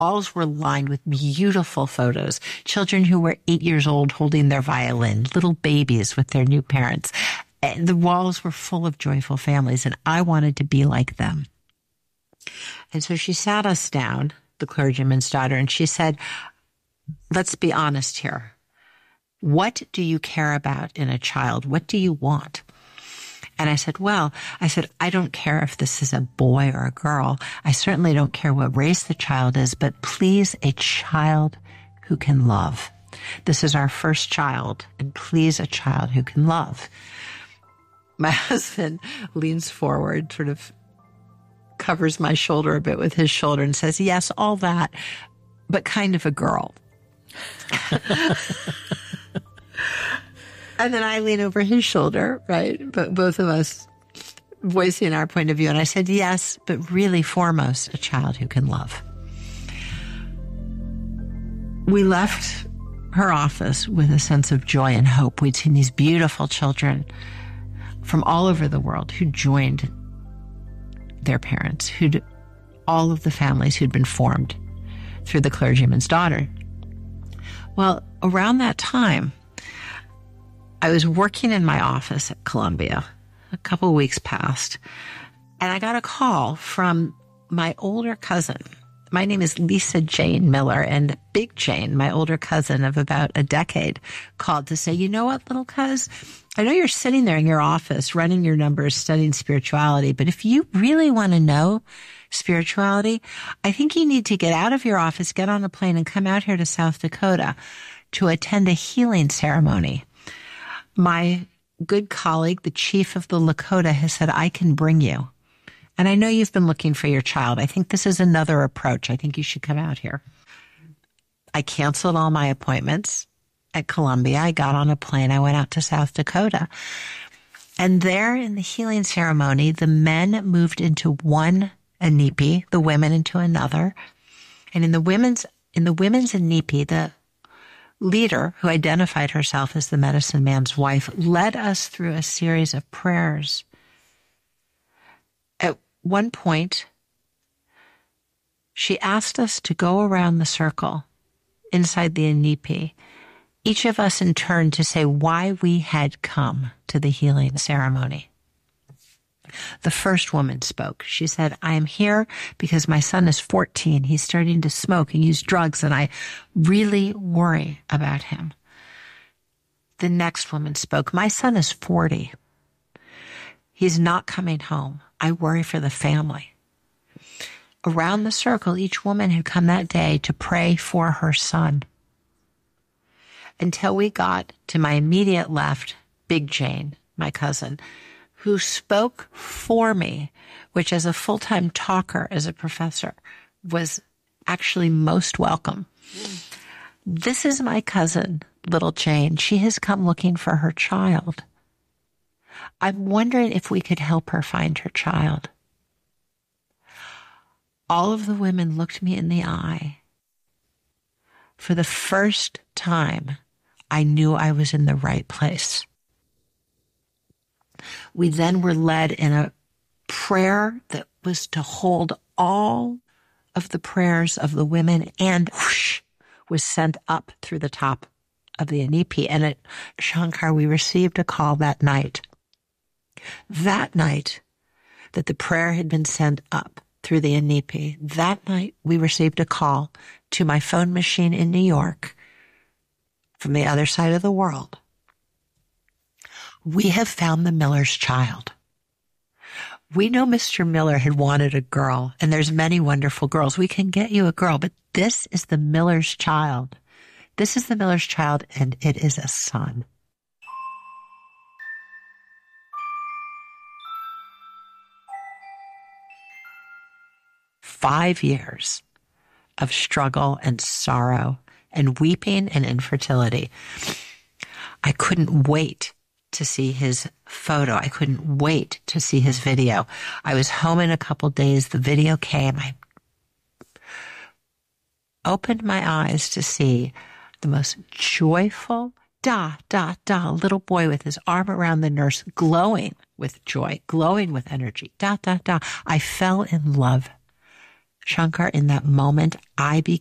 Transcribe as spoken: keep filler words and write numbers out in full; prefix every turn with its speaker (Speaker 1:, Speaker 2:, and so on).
Speaker 1: walls were lined with beautiful photos, children who were eight years old holding their violin, little babies with their new parents. And the walls were full of joyful families, and I wanted to be like them. And so she sat us down, the clergyman's daughter, and she said, let's be honest here. What do you care about in a child? What do you want? And I said, well, I said, I don't care if this is a boy or a girl. I certainly don't care what race the child is, but please, a child who can love. This is our first child, and please, a child who can love. My husband leans forward, sort of covers my shoulder a bit with his shoulder and says, yes, all that, but kind of a girl. And then I lean over his shoulder, right? But both of us voicing our point of view. And I said, yes, but really foremost, a child who can love. We left her office with a sense of joy and hope. We'd seen these beautiful children from all over the world who joined their parents, who'd all of the families who'd been formed through the clergyman's daughter. Well, around that time, I was working in my office at Columbia. A couple of weeks passed, and I got a call from my older cousin. My name is Lisa Jane Miller, and Big Jane, my older cousin of about a decade, called to say, you know what, little cuz, I know you're sitting there in your office, running your numbers, studying spirituality, but if you really want to know spirituality, I think you need to get out of your office, get on a plane, and come out here to South Dakota to attend a healing ceremony. My good colleague, the chief of the Lakota, has said, I can bring you. And I know you've been looking for your child. I think this is another approach. I think you should come out here. I canceled all my appointments at Columbia. I got on a plane. I went out to South Dakota. And there in the healing ceremony, the men moved into one inipi, the women into another. And in the women's, in the women's inipi, the leader, who identified herself as the medicine man's wife, led us through a series of prayers. At one point, she asked us to go around the circle inside the inipi, each of us in turn to say why we had come to the healing ceremony. The first woman spoke. She said, I am here because my son is fourteen. He's starting to smoke and use drugs, and I really worry about him. The next woman spoke. My son is forty. He's not coming home. I worry for the family. Around the circle, each woman had come that day to pray for her son. Until we got to my immediate left, Big Jane, my cousin, who spoke for me, which as a full-time talker, as a professor, was actually most welcome. This is my cousin, little Jane. She has come looking for her child. I'm wondering if we could help her find her child. All of the women looked me in the eye. For the first time, I knew I was in the right place. We then were led in a prayer that was to hold all of the prayers of the women, and whoosh, was sent up through the top of the inipi. And at Shankar, we received a call that night. That night that the prayer had been sent up through the inipi, that night we received a call to my phone machine in New York from the other side of the world. We have found the Miller's child. We know Mister Miller had wanted a girl, and there's many wonderful girls. We can get you a girl, but this is the Miller's child. This is the Miller's child, and it is a son. Five years of struggle and sorrow and weeping and infertility. I couldn't wait to see his photo. I couldn't wait to see his video. I was home in a couple days. The video came. I opened my eyes to see the most joyful, da, da, da, little boy with his arm around the nurse, glowing with joy, glowing with energy, da, da, da. I fell in love Shankar, in that moment, I